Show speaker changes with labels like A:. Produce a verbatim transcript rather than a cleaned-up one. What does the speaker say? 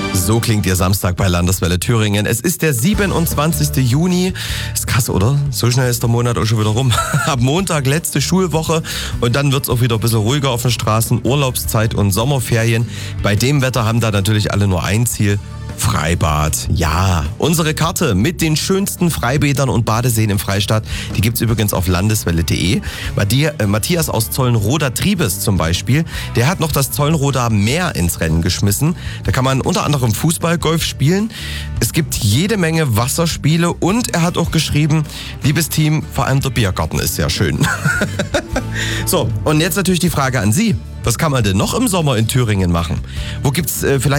A: So klingt Ihr Samstag bei Landeswelle Thüringen. Es ist der siebenundzwanzigste Juni. Ist krass, oder? So schnell ist der Monat auch schon wieder rum. Ab Montag letzte Schulwoche und dann wird es auch wieder ein bisschen ruhiger auf den Straßen. Urlaubszeit und Sommerferien. Bei dem Wetter haben da natürlich alle nur ein Ziel. Freibad. Ja, unsere Karte mit den schönsten Freibädern und Badeseen im Freistaat, die gibt's übrigens auf landeswelle punkt de. Matthias aus Zollenroda Triebes zum Beispiel, der hat noch das Zollenroda Meer ins Rennen geschmissen. Da kann man unter anderem Fußball, Golf spielen. Es gibt jede Menge Wasserspiele und er hat auch geschrieben, liebes Team, vor allem der Biergarten ist sehr schön. So, und jetzt natürlich die Frage an Sie. Was kann man denn noch im Sommer in Thüringen machen? Wo gibt's äh, vielleicht